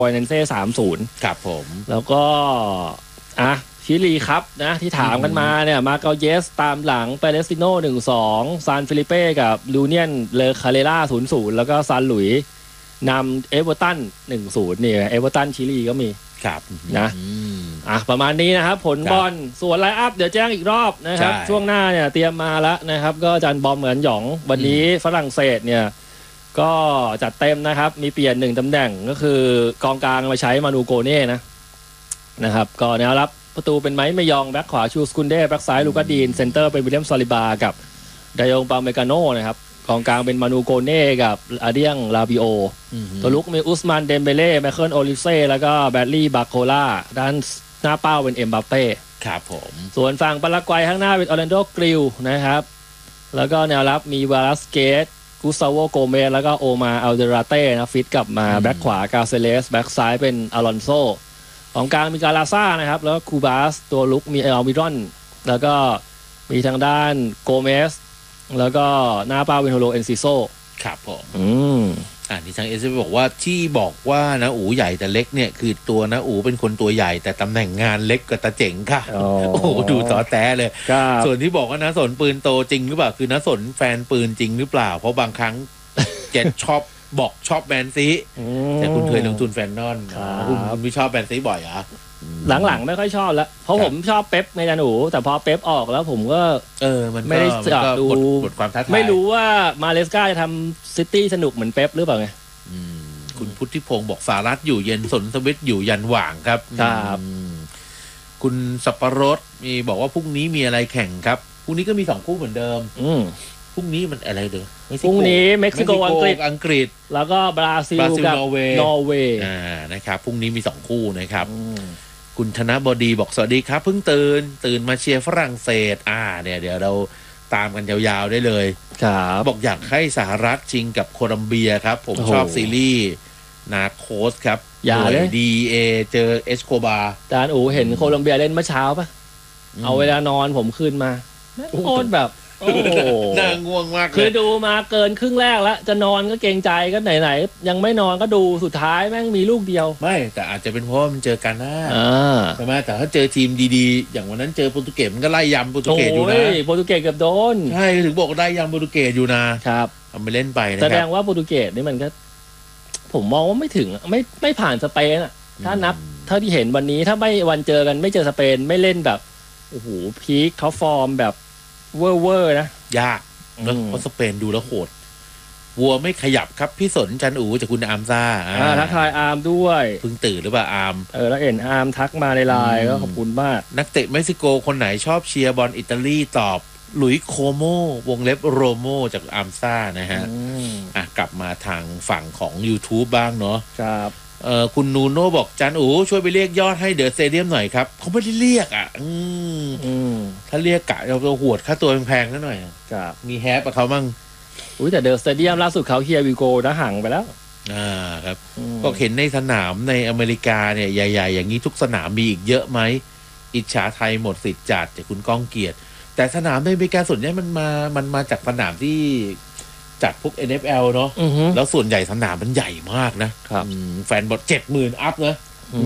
ฟอยนันเซ่3-0 ครับผมแล้วก็ชิลีครับนะที่ถามกันมาเนี่ยมาเกาเยสตามหลังเปเรสติโน่ 1-2 ซานฟิลิเป้กับลูเนียนเลคาเรล่า 0-0 แล้วก็ซานหลุยนำเอเวอร์ตัน 1-0 นี่เอเวอร์ตันชิลีก็มีครับนะประมาณนี้นะครับผลบอลส่วนไลน์อัพเดี๋ยวแจ้งอีกรอบนะครับช่วงหน้าเนี่ยเตรียมมาแล้วนะครับก็อาจารย์บอมเหมือนหยองวันนี้ฝรั่งเศสเนี่ยก็จัดเต็มนะครับมีเปลี่ยน1ตำแหน่งก็คือกองกลางมาใช้มานูโกเน่นะครับก็แนวรับประตูเป็นไม้ไม่ยองแบ็คขวาชูสกุนเด้แบ็คซ้ายลูกาดีนเซนเตอร์เป็นวิลเลียมซอลิบากับไดยองปาเมกาโนนะครับกองกลางเป็นมานูโกเน่กับอาเดียงลาบิโอตัวลุกมีอุสมานเดมเบเล่ไมเคิลโอลิเซ่แล้วก็แบดลี่บาโคล่าด้านหน้าเป้าเป็นเอ็มบัปเป้ครับผมส่วนฝั่งปารากวัยข้างหน้าเป็นออร์แลนโดกริลนะครับแล้วก็แนวรับมีวาลัสเกตกุซาโวโกเมสแล้วก็โอมาอัลเดราเต้นะฟิตกลับมาแบ็คขวากาเซเลสแบ็คซ้ายเป็นอลอนโซของกลางมีกาลาซ่านะครับแล้วคูบาสตัวลุกมีเอลมิรอนแล้วก็มีทางด้านโกเมสแล้วก็หน้าเป้าเป็นโฮโลเอนซิโซครับผมนี่ทางเอสบอกว่านะอูใหญ่แต่เล็กเนี่ยคือตัวนะอูเป็นคนตัวใหญ่แต่ตำแหน่งงานเล็กกว่าตาเจ๋งค่ะโอ้โหดูต่อแต้เลยส่วนที่บอกว่านะสนปืนโตจริงหรือเปล่าคือนะสนแฟนปืนจริงหรือเปล่าเพราะบางครั้งแกชอบแมนซีแต่คุณเคยลงทุนแฟนนอนคุณไม่ชอบแมนซีบ่อยเหรอหลังๆไม่ค่อยชอบแล้วเพราะผมชอบเป๊ปในจานูแต่พอเป๊ปออกแล้วผมก็มันไม่ได้ดูบทความท้าทายไม่รู้ว่ามาเลสกาจะทำซิตี้สนุกเหมือนเป๊ปหรือเปล่าไงคุณพุทธิพงศ์บอกสารัฐอยู่เย็นสนสวิตอยู่ยันหว่างครับครับคุณสับปะรดมีบอกว่าพรุ่งนี้มีอะไรแข่งครับพรุ่งนี้ก็มี2คู่เหมือนเดิมพรุ่งนี้มันอะไรเด้อพรุ่งนี้เม็กซิโกอังกฤษแล้วก็บราซิลกับนอร์เวย์นะครับพรุ่งนี้มี2คู่นะครับคุณธนบดีบอกสวัสดีครับเพิ่งตื่นมาเชียร์ฝรั่งเศสเนี่ยเดี๋ยวเราตามกันยาวๆได้เลยครับบอกอยากให้สหรัฐชิงกับโคลัมเบียครับผมชอบซีรีส์นาโคสครับอย่าเลย DA เจอเอสโคบาจานเห็นโคลัมเบียเล่นเมื่อเช้าปะเอาเวลานอนผมคืนมาโคตรแบบโอ้น่าง่วงมากคือดูมาเกินครึ่งแรกแล้วจะนอนก็เกรงใจก็ไหนยังไม่นอนก็ดูสุดท้ายแม่งมีลูกเดียวไม่แต่อาจจะเป็นเพราะมันเจอกันนะใช่ไหมแต่ถ้าเจอทีมดีๆอย่างวันนั้นเจอโปรตุเกสมันก็ไล่ยำโปรตุเกสอยู่นะโปรตุเกสเกือบโดนใช่ถึงบอกไล่ยำโปรตุเกสอยู่นะครับทำไปเล่นไปนะครับแสดงว่าโปรตุเกสนี่มันก็ผมมองว่าไม่ถึงไม่ผ่านสเปนอ่ะถ้านับเท่าที่เห็นวันนี้ถ้าไม่วันเจอกันไม่เจอสเปนไม่เล่นแบบโอ้โหพีคท็อปฟอร์มแบบเวอร์นะยากเพราะสเปนดูแล้วโหดวัวไม่ขยับครับพี่สนจันอูจากคุณอาร์มซ่าทักทายอาร์มด้วยเพิ่งตื่นหรือเปล่าอาร์มแล้วเห็นอาร์มทักมาในไลน์ก็ขอบคุณมากนักเตะเม็กซิโกคนไหนชอบเชียร์บอลอิตาลีตอบหลุยโคโมวงเล็บโรโมจากอาร์มซ่านะฮะกลับมาทางฝั่งของ YouTube บ้างเนาะครับคุณนูโน่บอกจันอูช่วยไปเรียกยอดให้เดอะสเตเดียมหน่อยครับเขาไม่ได้เรียกถ้าเรียกกะเราจะหวดค่าตัวแพงๆกันหน่อยครับมีแฮปกับเขามั่งแต่เดอะสเตเดียมล่าสุดเขาเฮียวิโกนะห่างไปแล้วครับก็เห็นในสนามในอเมริกาเนี่ยใหญ่ๆอย่างนี้ทุกสนามมีอีกเยอะไหมอิจฉาไทยหมดสิทธิ์จัดจากคุณก้องเกียรติแต่สนามในอเมริกาส่วนใหญ่มันมาจากสนามที่จัดพวก NFL เนาะแล้วส่วนใหญ่สนามมันใหญ่มากนะครับแฟนบอล 70,000 อัพนะ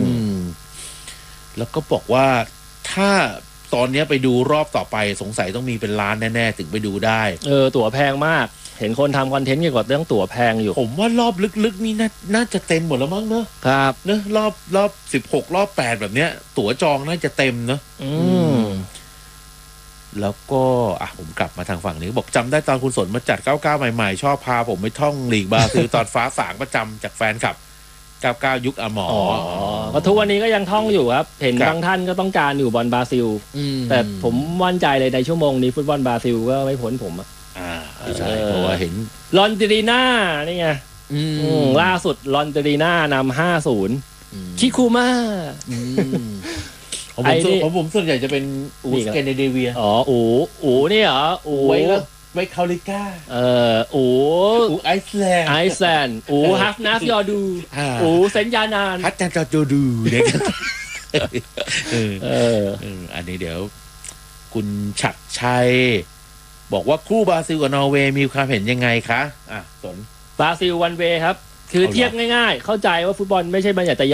แล้วก็บอกว่าถ้าตอนนี้ไปดูรอบต่อไปสงสัยต้องมีเป็นล้านแน่ๆถึงไปดูได้ตั๋วแพงมากเห็นคนทำคอนเทนต์เกี่ยวกับเรื่องตั๋วแพงอยู่ผมว่ารอบลึกๆนี่น่าจะเต็มหมดแล้วมั้งเนอะครับเนอะรอบ16รอบ8แบบเนี้ยตั๋วจองน่าจะเต็มเนอะแล้วก็ผมกลับมาทางฝั่งนี้บอกจำได้ตอนคุณสนมาจัด99ใหม่ๆชอบพาผมไปท่องลีกบราซิลตอนฟ้าสางประจำจากแฟนคลับ99ยุคหมอก็ทุกวันนี้ก็ยังท่องอยู่ครับเห็นบางท่านก็ต้องการอยู่บอลบราซิลแต่ผมมั่นใจเลยในชั่วโมงนี้ฟุตบอลบราซิลก็ไม่พ้นผมใช่เพราะว่าเห็นลอนเตรีน่านี่ไงล่าสุดลอนเตรีน่านำ5-0คิคูม่าผมส่วนใหญ่จะเป็นอูสแกนดิเนเวียอูนี่เหรออูไวคาลิก้าอูไอซ์แลนด์อูฮัฟนัฟยอดูอูเซนยานานฮัตจันจอดูเนี่ยอันนี้เดี๋ยวคุณฉัตรชัยบอกว่าคู่บราซิลกับนอร์เวย์มีความเห็นยังไงคะสนบราซิลวันเวย์ครับคือเทียบง่ายๆเข้าใจว่าฟุตบอลไม่ใช่บัญญัติ